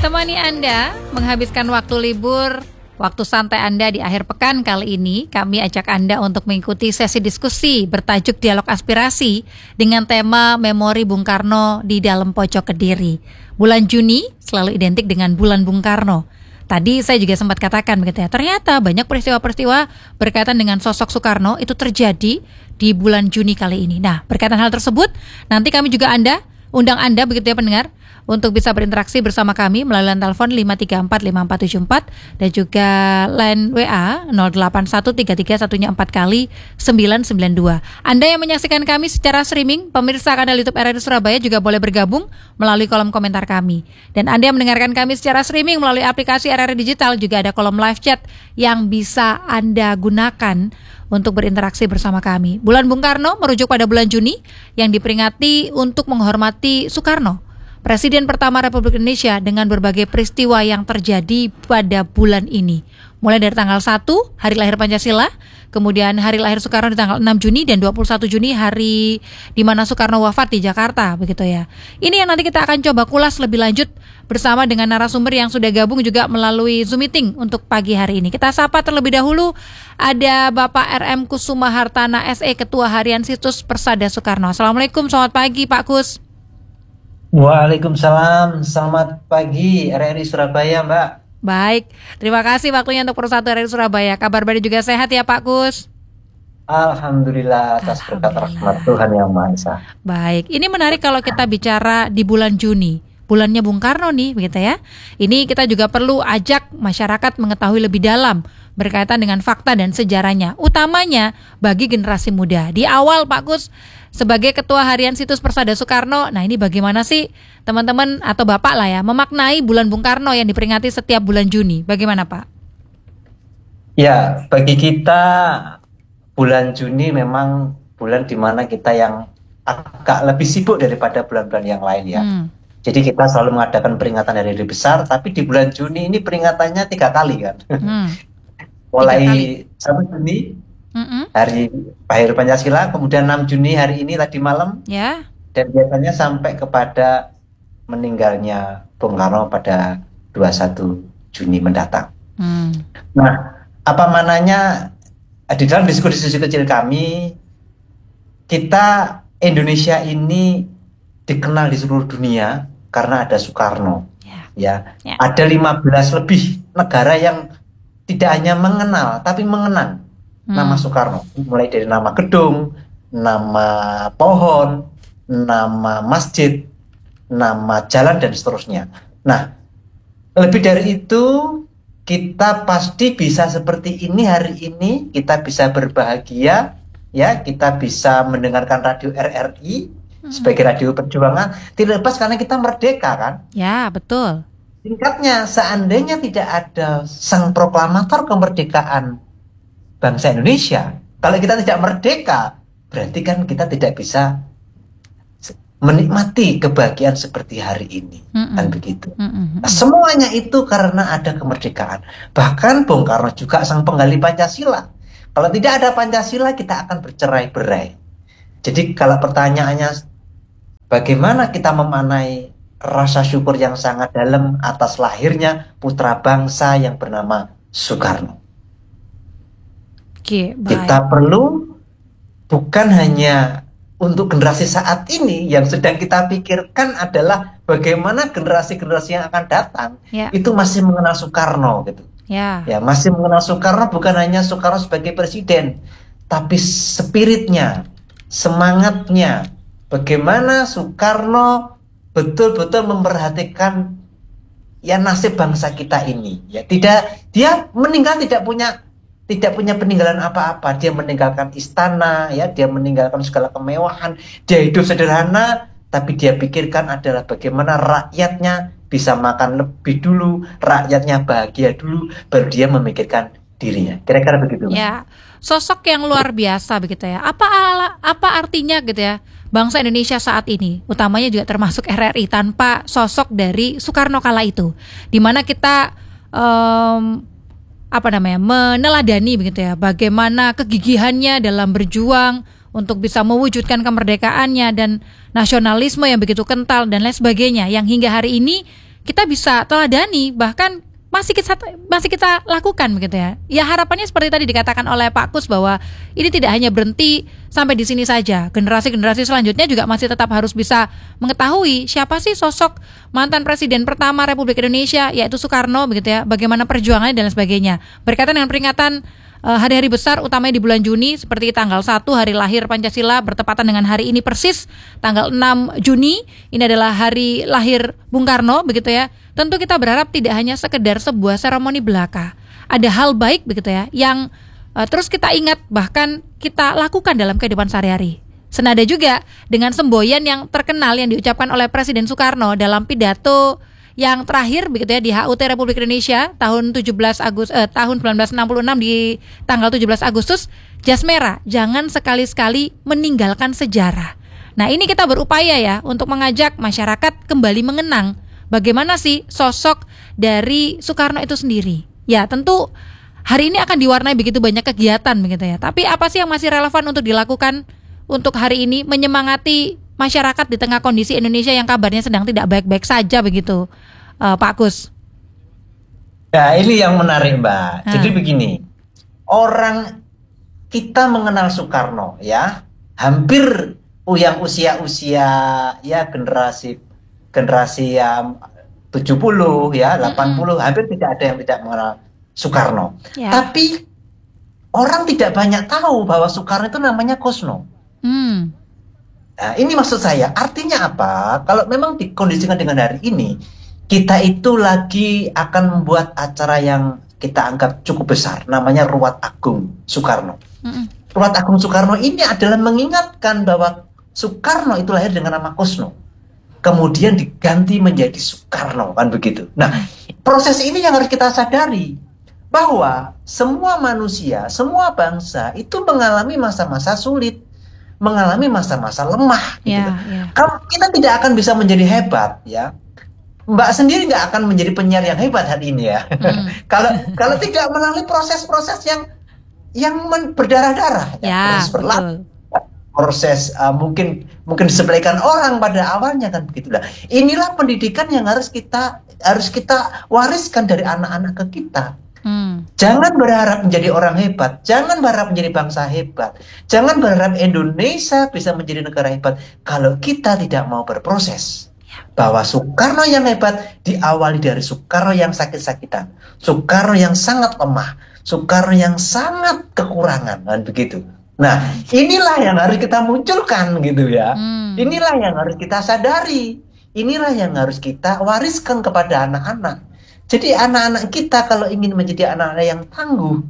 Temani Anda menghabiskan waktu libur, waktu santai Anda di akhir pekan kali ini. Kami ajak Anda untuk mengikuti sesi diskusi bertajuk Dialog Aspirasi dengan tema Memori Bung Karno di dalam Pojok Kediri. Bulan Juni selalu identik dengan bulan Bung Karno. Tadi saya juga sempat katakan begitu ya, ternyata banyak peristiwa-peristiwa berkaitan dengan sosok Soekarno itu terjadi di bulan Juni kali ini. Nah, berkaitan hal tersebut, nanti kami juga undang Anda begitu ya pendengar, untuk bisa berinteraksi bersama kami melalui line telepon 5345474 dan juga line WA 081331 4 kali 992. Anda yang menyaksikan kami secara streaming, pemirsa kanal YouTube RRI Surabaya juga boleh bergabung melalui kolom komentar kami. Dan Anda yang mendengarkan kami secara streaming melalui aplikasi RRI Digital juga ada kolom live chat yang bisa Anda gunakan untuk berinteraksi bersama kami. Bulan Bung Karno merujuk pada bulan Juni yang diperingati untuk menghormati Soekarno, Presiden pertama Republik Indonesia, dengan berbagai peristiwa yang terjadi pada bulan ini. Mulai dari tanggal 1, hari lahir Pancasila, kemudian hari lahir Soekarno di tanggal 6 Juni dan 21 Juni hari di mana Soekarno wafat di Jakarta, begitu ya. Ini yang nanti kita akan coba kulas lebih lanjut bersama dengan narasumber yang sudah gabung juga melalui Zoom meeting untuk pagi hari ini. Kita sapa terlebih dahulu ada Bapak RM Kusuma Hartana SE, Ketua Harian Situs Persada Soekarno. Assalamualaikum, selamat pagi Pak Kus. Waalaikumsalam, selamat pagi RRI Surabaya, Mbak. Baik, terima kasih waktunya untuk Persatu RRI Surabaya. Kabar baik juga sehat ya Pak Kus? Alhamdulillah atas berkat rahmat Tuhan Yang Maha Esa. Baik, ini menarik kalau kita bicara di bulan Juni, bulannya Bung Karno nih, begitu ya. Ini kita juga perlu ajak masyarakat mengetahui lebih dalam berkaitan dengan fakta dan sejarahnya, utamanya bagi generasi muda. Di awal Pak Kus, sebagai Ketua Harian Situs Persada Soekarno, nah ini bagaimana sih teman-teman atau Bapak lah ya memaknai bulan Bung Karno yang diperingati setiap bulan Juni? Bagaimana Pak? Ya, bagi kita bulan Juni memang bulan di mana kita yang agak lebih sibuk daripada bulan-bulan yang lain ya. Jadi kita selalu mengadakan peringatan hari besar, tapi di bulan Juni ini peringatannya 3 kali kan. Mulai 1 Juni hari lahir Pancasila, kemudian 6 Juni hari ini tadi malam, dan biasanya sampai kepada meninggalnya Bung Karno pada 21 Juni mendatang. Nah, apa mananya di dalam diskusi kecil kami, kita Indonesia ini dikenal di seluruh dunia karena ada Soekarno. Ada 15 lebih negara yang tidak hanya mengenal tapi mengenang nama Soekarno, mulai dari nama gedung, nama pohon, nama masjid, nama jalan dan seterusnya. Nah, lebih dari itu kita pasti bisa seperti ini hari ini, kita bisa berbahagia, ya, kita bisa mendengarkan radio RRI sebagai radio perjuangan, tidak lepas karena kita merdeka kan? Ya, betul. Singkatnya, seandainya tidak ada sang proklamator kemerdekaan bangsa Indonesia, kalau kita tidak merdeka, berarti kan kita tidak bisa menikmati kebahagiaan seperti hari ini, kan begitu. Nah, semuanya itu karena ada kemerdekaan. Bahkan Bung Karno juga sang penggali Pancasila. Kalau tidak ada Pancasila, kita akan bercerai-berai. Jadi kalau pertanyaannya, bagaimana kita memaknai rasa syukur yang sangat dalam atas lahirnya putra bangsa yang bernama Soekarno? Kita perlu bukan hanya untuk generasi saat ini, yang sedang kita pikirkan adalah bagaimana generasi-generasi yang akan datang itu masih mengenal Soekarno gitu. Ya, masih mengenal Soekarno, bukan hanya Soekarno sebagai presiden, tapi spiritnya, semangatnya, bagaimana Soekarno betul-betul memperhatikan ya nasib bangsa kita ini. Ya, dia meninggal tidak punya peninggalan apa-apa. Dia meninggalkan istana, ya, dia meninggalkan segala kemewahan. Dia hidup sederhana, tapi dia pikirkan adalah bagaimana rakyatnya bisa makan lebih dulu, rakyatnya bahagia dulu, baru dia memikirkan dirinya. Kira-kira begitu. Ya, sosok yang luar biasa begitu ya. Apa artinya gitu ya? Bangsa Indonesia saat ini, utamanya juga termasuk RRI, tanpa sosok dari Soekarno kala itu, di mana kita meneladani begitu ya, bagaimana kegigihannya dalam berjuang untuk bisa mewujudkan kemerdekaannya dan nasionalisme yang begitu kental dan lain sebagainya, yang hingga hari ini kita bisa teladani, bahkan masih kita lakukan begitu ya. Ya harapannya seperti tadi dikatakan oleh Pak Kus bahwa ini tidak hanya berhenti sampai di sini saja. Generasi-generasi selanjutnya juga masih tetap harus bisa mengetahui siapa sih sosok mantan presiden pertama Republik Indonesia, yaitu Soekarno begitu ya. Bagaimana perjuangannya dan sebagainya. Berkaitan dengan peringatan hari-hari besar utamanya di bulan Juni seperti tanggal 1 hari lahir Pancasila bertepatan dengan hari ini persis tanggal 6 Juni ini adalah hari lahir Bung Karno begitu ya. Tentu kita berharap tidak hanya sekedar sebuah seremoni belaka. Ada hal baik begitu ya yang terus kita ingat bahkan kita lakukan dalam kehidupan sehari-hari. Senada juga dengan semboyan yang terkenal yang diucapkan oleh Presiden Soekarno dalam pidato yang terakhir begitu ya di HUT Republik Indonesia tahun 1966 di tanggal 17 Agustus, jas merah jangan sekali-sekali meninggalkan sejarah. Nah, ini kita berupaya ya untuk mengajak masyarakat kembali mengenang bagaimana sih sosok dari Soekarno itu sendiri. Ya, tentu hari ini akan diwarnai begitu banyak kegiatan begitu ya. Tapi apa sih yang masih relevan untuk dilakukan untuk hari ini menyemangati masyarakat di tengah kondisi Indonesia yang kabarnya sedang tidak baik-baik saja begitu, Pak Kus? Ya, ini yang menarik, Mbak. Jadi begini, orang kita mengenal Soekarno ya, hampir yang usia-usia ya generasi yang 70 ya, 80, hampir tidak ada yang tidak mengenal Soekarno. Ya. Tapi orang tidak banyak tahu bahwa Soekarno itu namanya Kusno. Nah, ini maksud saya, artinya apa? Kalau memang dikondisikan dengan hari ini, kita itu lagi akan membuat acara yang kita anggap cukup besar, namanya Ruat Agung Soekarno. Ruat Agung Soekarno ini adalah mengingatkan bahwa Soekarno itu lahir dengan nama Kusno, kemudian diganti menjadi Soekarno, kan begitu. Nah, proses ini yang harus kita sadari, bahwa semua manusia, semua bangsa itu mengalami masa-masa sulit, mengalami masa-masa lemah gitu. Kalau kita tidak akan bisa menjadi hebat ya, Mbak sendiri nggak akan menjadi penyiar yang hebat hari ini ya. Kalau tidak melalui proses-proses yang berdarah-darah ya, proses berlatih, proses mungkin disepelekan orang pada awalnya, kan begitulah. Inilah pendidikan yang harus kita wariskan dari anak-anak ke kita. Jangan berharap menjadi orang hebat, jangan berharap menjadi bangsa hebat, jangan berharap Indonesia bisa menjadi negara hebat kalau kita tidak mau berproses. Bahwa Soekarno yang hebat diawali dari Soekarno yang sakit-sakitan, Soekarno yang sangat lemah, Soekarno yang sangat kekurangan, dan begitu. Nah, inilah yang harus kita munculkan gitu ya. Inilah yang harus kita sadari, inilah yang harus kita wariskan kepada anak-anak. Jadi anak-anak kita kalau ingin menjadi anak-anak yang tangguh,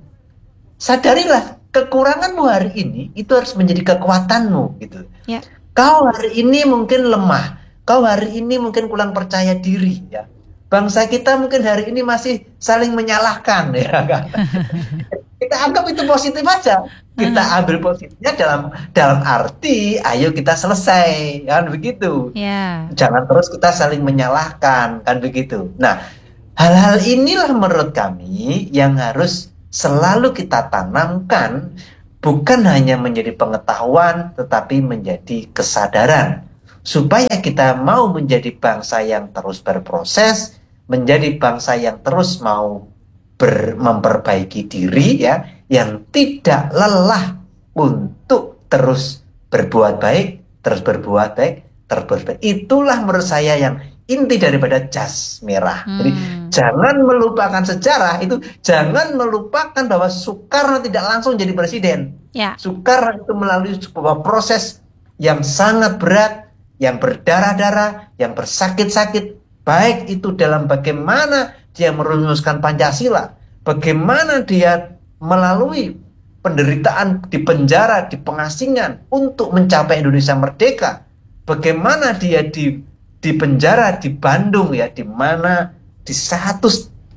sadarilah kekuranganmu hari ini itu harus menjadi kekuatanmu gitu. Ya. Kau hari ini mungkin lemah, kau hari ini mungkin kurang percaya diri ya. Bangsa kita mungkin hari ini masih saling menyalahkan ya kan. Kita anggap itu positif aja. Kita ambil positifnya dalam arti ayo kita selesai, kan begitu. Yeah. Jangan terus kita saling menyalahkan, kan begitu. Nah, hal-hal inilah menurut kami yang harus selalu kita tanamkan, bukan hanya menjadi pengetahuan tetapi menjadi kesadaran, supaya kita mau menjadi bangsa yang terus berproses, menjadi bangsa yang terus mau memperbaiki diri ya, yang tidak lelah untuk terus berbuat baik, terus berbuat baik, terus berbuat baik. Itulah menurut saya yang inti daripada jas merah. Jadi jangan melupakan sejarah itu, jangan melupakan bahwa Soekarno tidak langsung jadi presiden. Ya. Soekarno itu melalui sebuah proses yang sangat berat, yang berdarah-darah, yang bersakit-sakit, baik itu dalam bagaimana dia merumuskan Pancasila, bagaimana dia melalui penderitaan di penjara, di pengasingan untuk mencapai Indonesia merdeka, bagaimana dia di penjara di Bandung ya, di mana di satu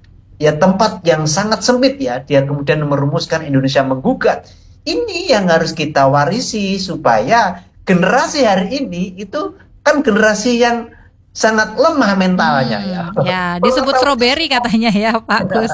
ya tempat yang sangat sempit ya, dia kemudian merumuskan Indonesia menggugat. Ini yang harus kita warisi supaya generasi hari ini itu kan generasi yang sangat lemah mentalnya ya. Ya, disebut strawberry katanya ya Pak Gus.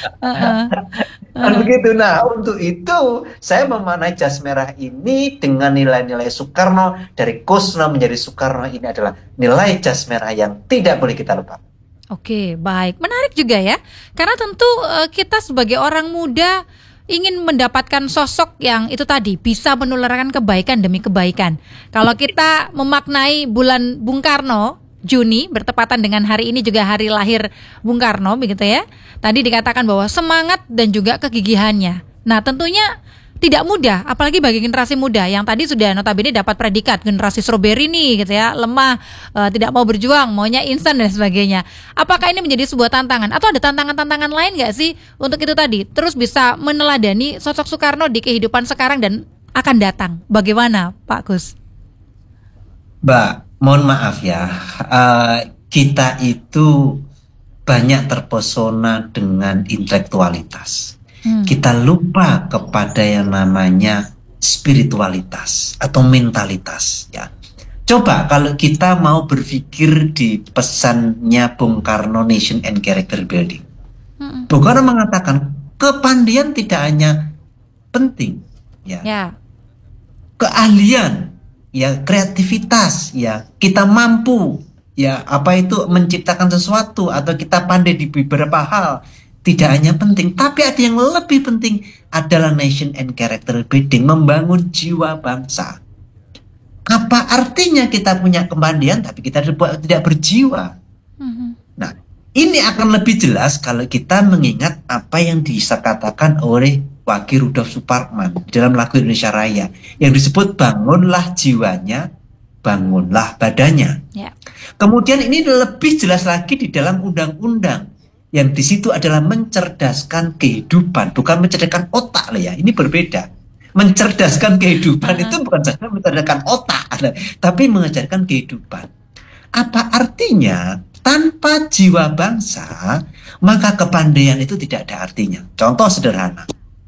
Dan begitu. Nah, untuk itu saya memaknai jas merah ini dengan nilai-nilai Soekarno, dari Kusno menjadi Soekarno, ini adalah nilai jas merah yang tidak boleh kita lupa. Oke, baik. Menarik juga ya. Karena tentu kita sebagai orang muda ingin mendapatkan sosok yang itu tadi bisa menularkan kebaikan demi kebaikan. Kalau kita memaknai bulan Bung Karno, Juni bertepatan dengan hari ini juga hari lahir Bung Karno begitu ya. Tadi dikatakan bahwa semangat dan juga kegigihannya. Nah, tentunya tidak mudah, apalagi bagi generasi muda yang tadi sudah notabene dapat predikat generasi strawberry nih gitu ya, lemah, tidak mau berjuang, maunya instan dan sebagainya. Apakah ini menjadi sebuah tantangan atau ada tantangan-tantangan lain nggak sih untuk itu tadi terus bisa meneladani sosok Soekarno di kehidupan sekarang dan akan datang? Bagaimana Pak Kus? Mbak, mohon maaf ya, kita itu banyak terpesona dengan intelektualitas. Kita lupa kepada yang namanya spiritualitas atau mentalitas ya. Coba kalau kita mau berpikir di pesannya Bung Karno Nation and Character Building. Bung Karno mengatakan kepandaian tidak hanya penting ya. Keahlian ya, kreativitas ya, kita mampu ya apa itu menciptakan sesuatu atau kita pandai di beberapa hal. Tidak hanya penting, tapi ada yang lebih penting adalah nation and character building, membangun jiwa bangsa. Apa artinya kita punya kepandaian tapi kita tidak berjiwa? Nah, ini akan lebih jelas kalau kita mengingat apa yang dikatakan oleh Wage Rudolf Supratman dalam lagu Indonesia Raya yang disebut bangunlah jiwanya, bangunlah badannya. Kemudian ini lebih jelas lagi di dalam undang-undang. Yang di situ adalah mencerdaskan kehidupan, bukan mencerdaskan otak ya. Ini berbeda. Mencerdaskan kehidupan itu bukan saja mencerdaskan otak, tapi mengajarkan kehidupan. Apa artinya? Tanpa jiwa bangsa, maka kepandaian itu tidak ada artinya. Contoh sederhana.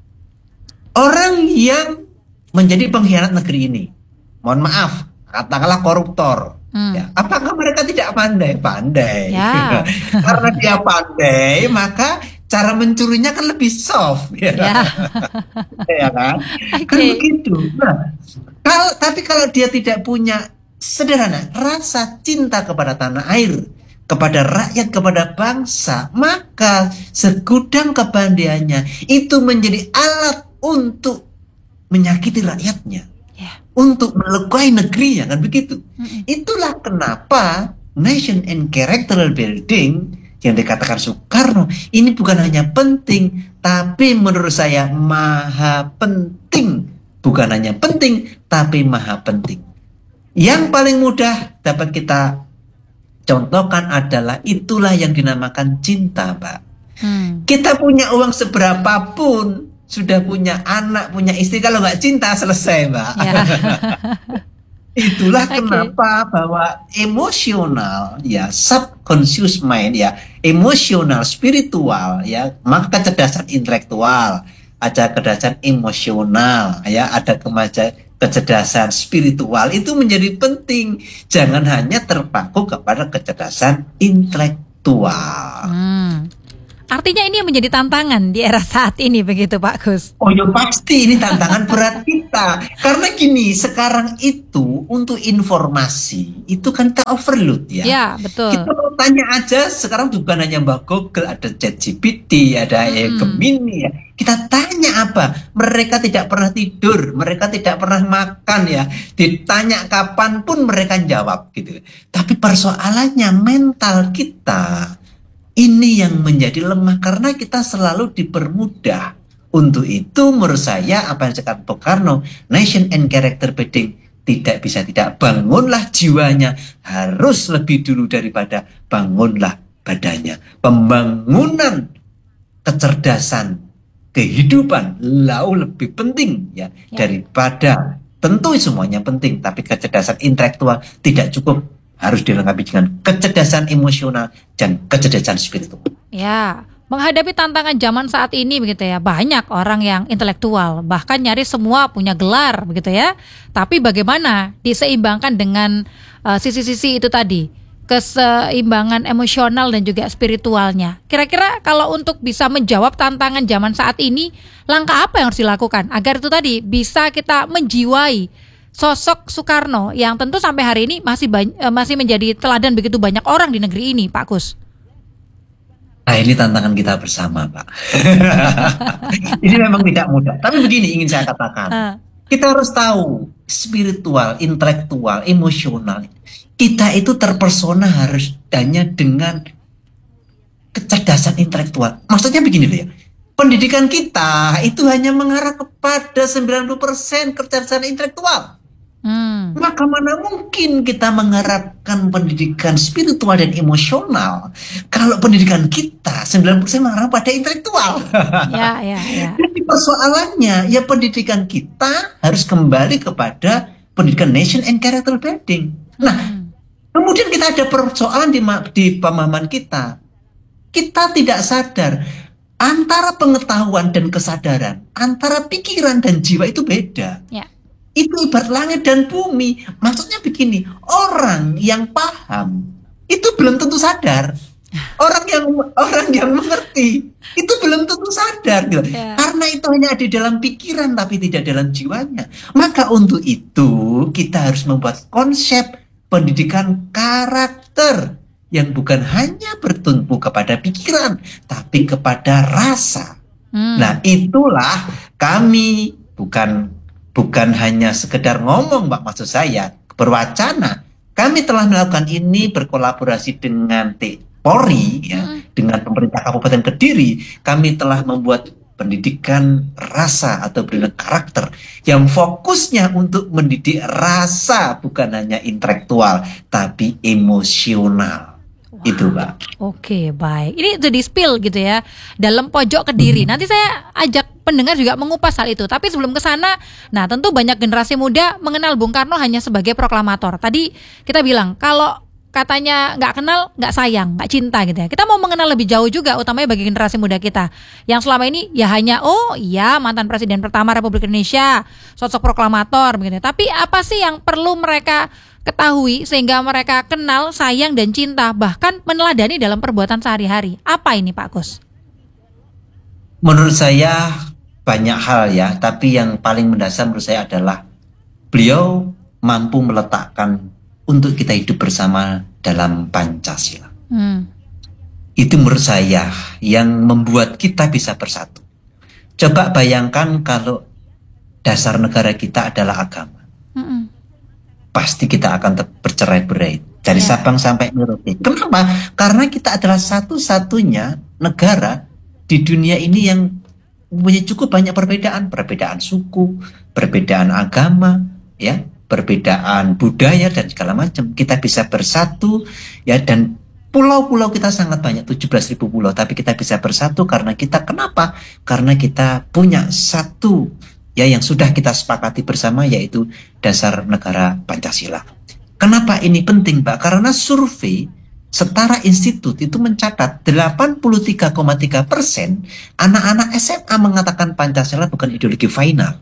Orang yang menjadi pengkhianat negeri ini, mohon maaf, katakanlah koruptor. Ya, apakah mereka tidak pandai? Pandai. Ya. Karena dia pandai, maka cara mencurinya kan lebih soft, ya, ya kan? Kan begitu. Nah, tapi kalau dia tidak punya sederhana rasa cinta kepada tanah air, kepada rakyat, kepada bangsa, maka segudang kepandaiannya itu menjadi alat untuk menyakiti rakyatnya. Untuk melukai negerinya, kan begitu. Itulah kenapa nation and character building yang dikatakan Soekarno ini bukan hanya penting, tapi menurut saya maha penting. Bukan hanya penting, tapi maha penting. Yang paling mudah dapat kita contohkan adalah itulah yang dinamakan cinta, Mbak. Kita punya uang seberapapun, sudah punya anak, punya istri, kalau nggak cinta selesai, Mbak. Ya. Itulah kenapa bahwa emosional ya, subconscious mind ya, emosional, spiritual ya, maka kecerdasan intelektual, ada kecerdasan emosional ya, ada kecerdasan spiritual itu menjadi penting. Jangan hanya terpaku kepada kecerdasan intelektual. Artinya ini yang menjadi tantangan di era saat ini begitu Pak Kus? Oh ya pasti ini tantangan berat kita. Karena gini, sekarang itu untuk informasi itu kan kita overload ya. Ya betul. Kita mau tanya aja sekarang bukan hanya Mbak Google, ada ChatGPT, ada Gemini ya. Kita tanya apa? Mereka tidak pernah tidur, mereka tidak pernah makan ya. Ditanya kapanpun mereka jawab gitu. Tapi persoalannya mental kita. Ini yang menjadi lemah karena kita selalu dipermudah. Untuk itu menurut saya apa yang dikatakan Bung Karno, nation and character building tidak bisa tidak. Bangunlah jiwanya, harus lebih dulu daripada bangunlah badannya. Pembangunan kecerdasan kehidupan jauh lebih penting ya daripada, tentu semuanya penting, tapi kecerdasan intelektual tidak cukup. Harus dilengkapi dengan kecerdasan emosional dan kecerdasan spiritual. Ya, menghadapi tantangan zaman saat ini begitu ya, banyak orang yang intelektual, bahkan nyaris semua punya gelar begitu ya. Tapi bagaimana diseimbangkan dengan sisi-sisi itu tadi, keseimbangan emosional dan juga spiritualnya. Kira-kira kalau untuk bisa menjawab tantangan zaman saat ini, langkah apa yang harus dilakukan agar itu tadi bisa kita menjiwai sosok Soekarno yang tentu sampai hari ini masih menjadi teladan begitu banyak orang di negeri ini, Pak Kus? Nah, ini tantangan kita bersama, Pak. Ini memang tidak mudah. Tapi begini ingin saya katakan. Kita harus tahu spiritual, intelektual, emosional. Kita itu terpersona harus hanya dengan kecerdasan intelektual. Maksudnya begini loh ya. Pendidikan kita itu hanya mengarah kepada 90% kecerdasan intelektual. Maka mana mungkin kita mengharapkan pendidikan spiritual dan emosional kalau pendidikan kita 90% mengarah pada intelektual. Ya. Jadi persoalannya ya pendidikan kita harus kembali kepada pendidikan nation and character building. Nah, kemudian kita ada persoalan di pemahaman kita. Kita tidak sadar antara pengetahuan dan kesadaran, antara pikiran dan jiwa itu beda. Ya. Itu ibarat langit dan bumi. Maksudnya begini, orang yang paham itu belum tentu sadar. Orang yang mengerti itu belum tentu sadar gitu. Yeah. Karena itu hanya ada di dalam pikiran tapi tidak dalam jiwanya. Maka untuk itu kita harus membuat konsep pendidikan karakter yang bukan hanya bertumpu kepada pikiran tapi kepada rasa. Nah, itulah kami bukan hanya sekedar ngomong, Mbak, maksud saya berwacana. Kami telah melakukan ini berkolaborasi dengan Polri, ya, dengan pemerintah Kabupaten Kediri. Kami telah membuat pendidikan rasa atau pendidikan karakter yang fokusnya untuk mendidik rasa, bukan hanya intelektual tapi emosional. Wow. Itu, Mbak. Oke, baik. Ini jadi spill gitu ya, dalam pojok Kediri. Nanti saya ajak pendengar juga mengupas hal itu. Tapi sebelum ke sana, nah tentu banyak generasi muda mengenal Bung Karno hanya sebagai proklamator. Tadi kita bilang kalau katanya nggak kenal, nggak sayang, nggak cinta gitu ya. Kita mau mengenal lebih jauh juga, utamanya bagi generasi muda kita yang selama ini ya hanya mantan presiden pertama Republik Indonesia, sosok proklamator begitu. Tapi apa sih yang perlu mereka ketahui sehingga mereka kenal, sayang dan cinta, bahkan meneladani dalam perbuatan sehari-hari? Apa ini, Pak Kus? Menurut saya banyak hal ya, tapi yang paling mendasar menurut saya adalah beliau mampu meletakkan untuk kita hidup bersama dalam Pancasila. Itu menurut saya yang membuat kita bisa bersatu. Coba bayangkan kalau dasar negara kita adalah agama. Pasti kita akan bercerai-berai dari Sabang sampai Merauke. Kenapa? Karena kita adalah satu-satunya negara di dunia ini yang punya cukup banyak perbedaan suku, perbedaan agama, ya, perbedaan budaya dan segala macam. Kita bisa bersatu, ya, dan pulau-pulau kita sangat banyak, 17.000 pulau, tapi kita bisa bersatu karena kita kenapa? Karena kita punya satu, ya, yang sudah kita sepakati bersama, yaitu dasar negara Pancasila. Kenapa ini penting, Pak? Karena survei Setara Institut itu mencatat 83,3% anak-anak SMA mengatakan Pancasila bukan ideologi final.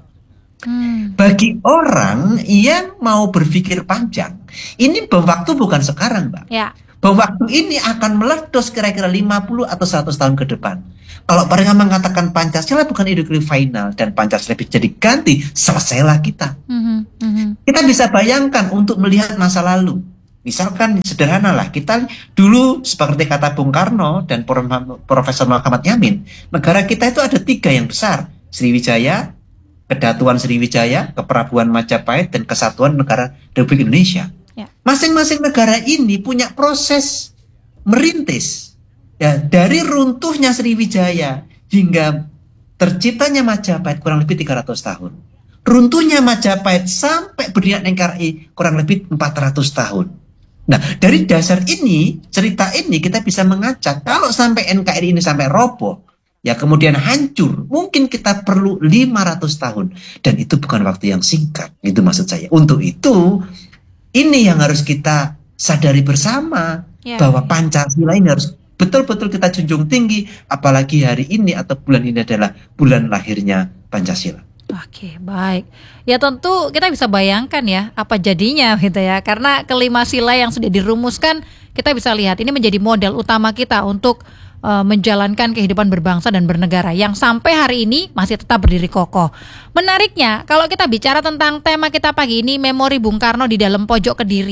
Bagi orang yang mau berpikir panjang, ini bom waktu bukan sekarang, Mbak. Ya. Bom waktu ini akan meledos kira-kira 50 atau 100 tahun ke depan. Kalau mereka mengatakan Pancasila bukan ideologi final dan Pancasila bisa diganti, selesailah kita. Kita bisa bayangkan untuk melihat masa lalu. Misalkan sederhana lah, kita dulu seperti kata Bung Karno dan Profesor Muhammad Yamin, negara kita itu ada 3 yang besar, Sriwijaya, Kedatuan Sriwijaya, Keperabuan Majapahit, dan Kesatuan Negara Republik Indonesia. Ya. Masing-masing negara ini punya proses merintis, ya, dari runtuhnya Sriwijaya hingga terciptanya Majapahit kurang lebih 300 tahun. Runtuhnya Majapahit sampai berdirinya NKRI kurang lebih 400 tahun. Nah, dari dasar ini, cerita ini kita bisa mengacak kalau sampai NKRI ini sampai roboh, ya kemudian hancur, mungkin kita perlu 500 tahun. Dan itu bukan waktu yang singkat, itu maksud saya. Untuk itu, ini yang harus kita sadari bersama, bahwa Pancasila ini harus betul-betul kita junjung tinggi, apalagi hari ini atau bulan ini adalah bulan lahirnya Pancasila. Oke, baik. Ya tentu kita bisa bayangkan ya apa jadinya gitu ya. Karena kelima sila yang sudah dirumuskan, kita bisa lihat ini menjadi modal utama kita untuk menjalankan kehidupan berbangsa dan bernegara yang sampai hari ini masih tetap berdiri kokoh. Menariknya, kalau kita bicara tentang tema kita pagi ini, memori Bung Karno di dalam pojok Kediri.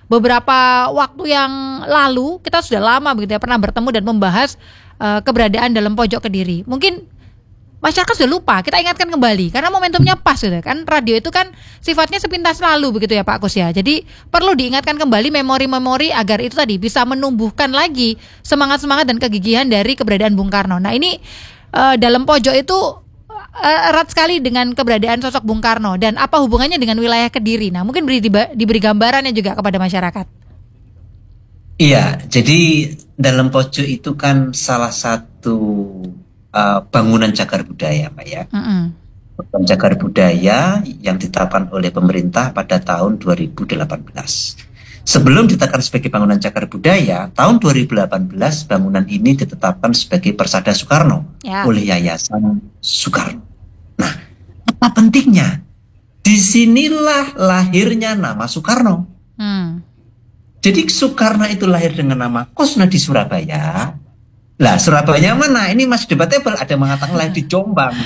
beberapa waktu yang lalu kita sudah lama begitu ya pernah bertemu dan membahas keberadaan dalam pojok Kediri. Mungkin masyarakat sudah lupa, kita ingatkan kembali karena momentumnya pas gitu kan. Radio itu kan sifatnya sepintas lalu begitu ya Pak Kus ya. Jadi perlu diingatkan kembali memori-memori agar itu tadi bisa menumbuhkan lagi semangat-semangat dan kegigihan dari keberadaan Bung Karno. Nah ini dalam pojok itu erat sekali dengan keberadaan sosok Bung Karno dan apa hubungannya dengan wilayah Kediri. Nah mungkin diberi gambarannya juga kepada masyarakat. Iya, jadi dalam pojok itu kan salah satu bangunan cagar budaya, Pak ya. Bangunan cagar budaya yang ditetapkan oleh pemerintah pada tahun 2018. Sebelum ditetapkan sebagai bangunan cagar budaya, tahun 2018 bangunan ini ditetapkan sebagai Persada Soekarno oleh Yayasan Soekarno. Nah, apa pentingnya? Disinilah lahirnya nama Soekarno. Jadi Soekarno itu lahir dengan nama Kusnadi Surabaya. Lah Surabaya mana? Ini masih debatable. Ada mengatakan lahir di Jombang.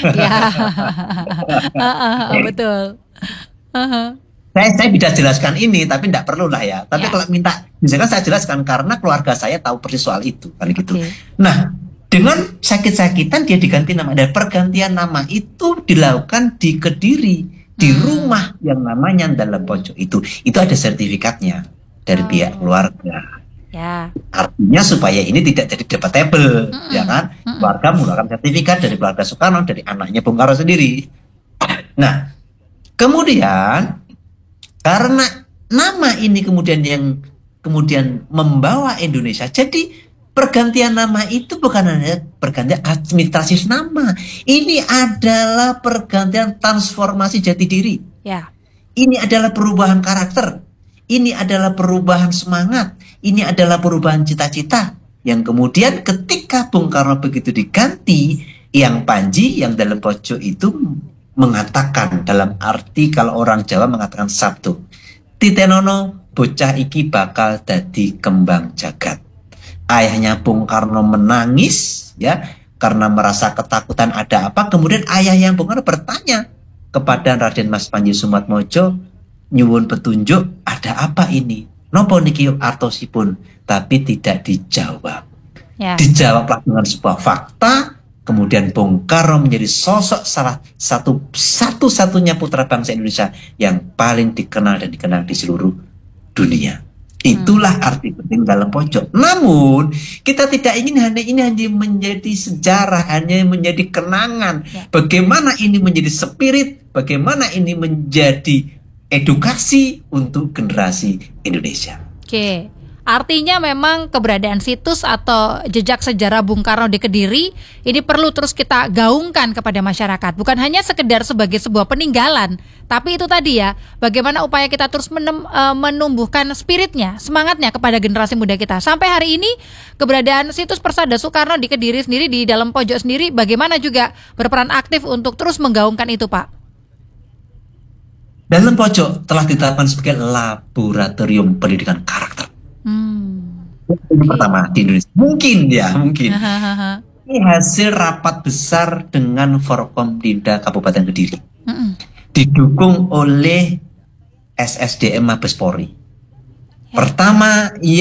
Betul. Saya bisa jelaskan ini, tapi tidak perlu lah ya. Tapi kalau minta, misalkan saya jelaskan karena keluarga saya tahu persis soal itu, kan gitu. Nah, dengan sakit-sakitan dia diganti nama. Dan pergantian nama itu dilakukan di Kediri, di rumah yang namanya dalam pojok itu. Itu ada sertifikatnya dari pihak keluarga. Artinya supaya ini tidak jadi debatable, ya kan? Keluarga menggunakan sertifikat dari keluarga Soekarno, dari anaknya Bung Karno sendiri. Nah, kemudian karena nama ini kemudian yang kemudian membawa Indonesia, jadi pergantian nama itu bukan hanya pergantian administratif nama, ini adalah pergantian transformasi jati diri. Ini adalah perubahan karakter, ini adalah perubahan semangat, ini adalah perubahan cita-cita yang kemudian ketika Bung Karno begitu diganti, yang Panji yang dalam pojok itu mengatakan dalam arti kalau orang Jawa mengatakan sabtu, titenono bocah iki bakal dadi kembang jagat. Ayahnya Bung Karno menangis ya karena merasa ketakutan ada apa. Kemudian ayah yang Bung Karno bertanya kepada Raden Mas Panji Sumatmojo, nyuwun petunjuk, ada apa ini? Nopo niki artosipun? Tapi tidak dijawab. Dijawablah dengan sebuah fakta. Kemudian Bung Karno menjadi sosok salah satu-satunya putra bangsa Indonesia yang paling dikenal dan dikenal di seluruh dunia. Itulah arti penting dalam pojok. Namun kita tidak ingin ini hanya menjadi sejarah, hanya menjadi kenangan. Bagaimana ini menjadi spirit, bagaimana ini menjadi edukasi untuk generasi Indonesia. Artinya memang keberadaan situs atau jejak sejarah Bung Karno di Kediri ini perlu terus kita gaungkan kepada masyarakat. Bukan hanya sekedar sebagai sebuah peninggalan, tapi itu tadi ya, bagaimana upaya kita terus menumbuhkan spiritnya, semangatnya kepada generasi muda kita. Sampai hari ini keberadaan situs Persada Soekarno di Kediri sendiri, di dalam pojok sendiri, bagaimana juga berperan aktif untuk terus menggaungkan itu, Pak? Dalam pojok telah ditetapkan sebagai laboratorium pendidikan karakter. Ini pertama di Indonesia. Mungkin. Ini hasil rapat besar dengan Forkompinda Kabupaten Kediri. Didukung oleh SSDM Mabes Polri. Pertama,